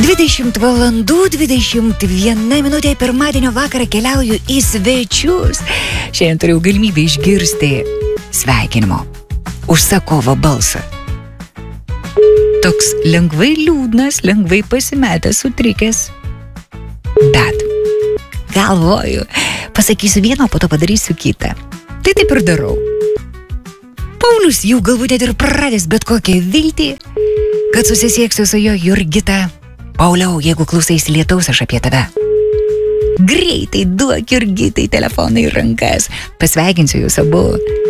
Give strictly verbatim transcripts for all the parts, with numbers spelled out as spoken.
dvidešimt valandų, dvidešimt viena minutė pirmadienio vakarą keliauju į svečius. Šiandien turėjau galimybę išgirsti sveikinimo užsakovo balsą. Toks lengvai liūdnas, lengvai pasimetęs, sutrikęs. Bet galvoju, pasakysiu vieną, po to padarysiu kitą. Tai taip ir darau. Paulius jau galbūt net ir praradęs bet kokią viltį, kad susisieksiu su jo Jurgita. Pauliau, jeigu klausaisi lietaus, aš apie tave. Greitai duok Jurgitai telefoną į rankas. Pasveikinsiu jūs abu.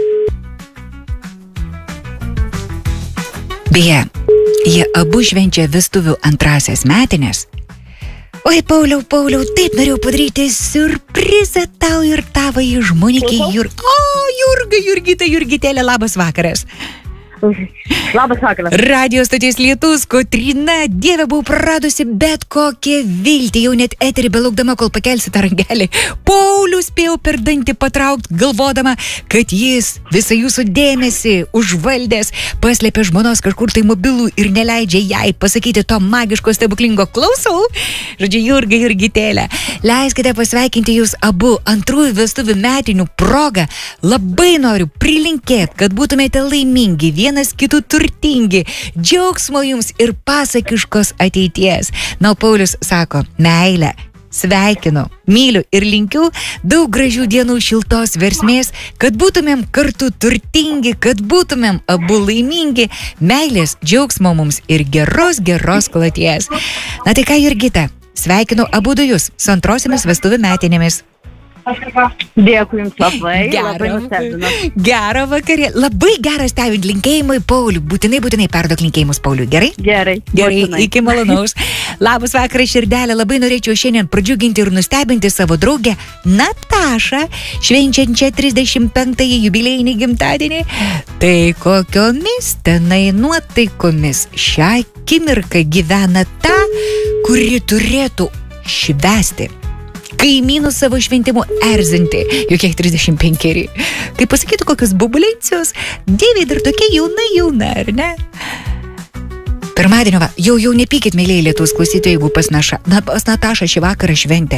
Beje, jie abu švenčia vestuvių antrasias metinės. Oi, Pauliau, Pauliau, taip norėjau padaryti siurprizą tau ir tavai žmonikiai Jur... O, Jurga, Jurgita, Jurgitėlė, labas vakaras. Labas vakaras. Radio stoties Lietus, Kotryna, Dieve, buvau praradusi bet kokią viltį, jau net eterį belaukdama, kol pakelsi tą rangelį. Paulių spėjau per dantį patraukti, galvodama, kad jis visą jūsų dėmesį užvaldęs, paslėpė žmonos kažkur tai mobilų ir neleidžia jai pasakyti to magiško stebuklingo klausau. Žodžiu, Jurga, Jurgitėlė, leiskite pasveikinti jūs abu antrųjų vestuvių metinių progą. Labai noriu prilinkėti, kad būtumėte laimingi, vienas kitų turtingi, džiaugsmo jums ir pasakiškos ateities. Na, Paulius sako, meilė, sveikinu, myliu ir linkiu daug gražių dienų, šiltos versmės, kad būtumėm kartu turtingi, kad būtumėm abu laimingi, meilės, džiaugsmo mums ir geros, geros kloties. Na tai ką, Jurgita, sveikinu abu du jūs su antrosiamis vestuvių metinėmis. Dėkui jums labai. Gerą, gerą vakarė. Labai geras stebint linkėjimai Pauliui. Būtinai, būtinai perduok linkėjimus Pauliui. Gerai? Gerai. Gerai, būtinai. Iki malonaus. Labas vakaras, širdelė. Labai norėčiau šiandien pradžiuginti ir nustebinti savo draugę Natašą, švenčiančią trisdešimt penktąjį jubiliejinį gimtadienį. Tai kokiomis tenai nuotaikomis šią akimirką gyvena ta, kuri turėtų švęsti, kaimynų savo šventimu erzinti, juk jai trisdešimt penkeri. Kaip pasakytų kokios bubuleicijos, Dievė dar tokia jauna, jauna, ar ne? Pirmadienio, va, jau, jau nepykit, mėlyje Lietuvos klausytojai, jeigu pas, naša, na, pas Natašą šį vakarą šventė.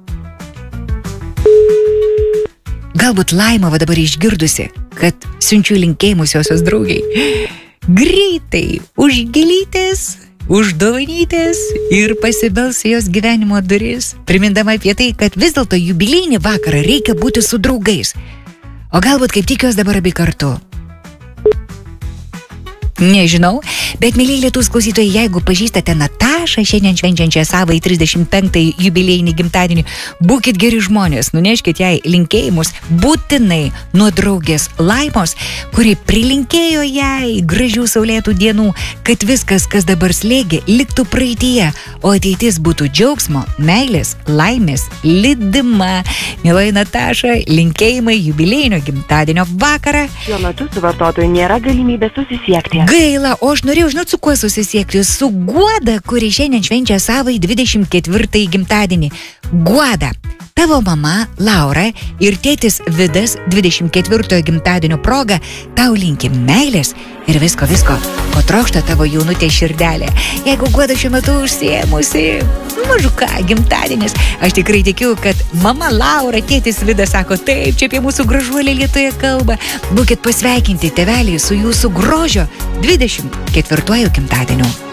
Galbūt Laima va dabar išgirdusi, kad siunčiu linkėjimus josios draugiai. Greitai, už gėlytės, už dovanytės ir pasibels jos gyvenimo duris, primindama apie tai, kad vis dėlto jubiliejinį vakarą reikia būti su draugais. O galbūt kaip tik jos dabar abi kartu. Nežinau, bet mėlyje Lietuvos klausytojai, jeigu pažįstate Natašą, šiandien švenčiančią savąjį trisdešimt penktąjį jubiliejinį gimtadienį, būkit geri žmonės, nuneškit jai linkėjimus būtinai nuo draugės Laimos, kuri prilinkėjo jai gražių saulėtų dienų, kad viskas, kas dabar slėgia, liktų praeityje, o ateitis būtų džiaugsmo, meilės, laimės, lydima. Mieloji Nataša, linkėjimai jubiliejinio gimtadienio vakarą. Šiuo metu su vartotoju nėra galimybės susisiekti. Gaila, o aš norėjau, žinot, su kuo susisiekti? Su Guoda, kuri šiandien švenčia savąjį dvidešimt ketvirtąjį gimtadienį. Guoda, tavo mama Laura ir tėtis Vidas dvidešimt ketvirtojo gimtadienio proga tau linki meilės ir visko, visko, ko trokšta tavo jaunutė širdelė. Jeigu Guoda šiuo metu užsiėmusi, mažuką gimtadienis, aš tikrai tikiu, kad mama Laura, tėtis Vidas sako, taip, čia apie mūsų gražuolį Lietuvoje kalba. Būkit pasveikinti tėveliai su jūsų grožio dvidešimt ketvirtuoju gimtadieniu.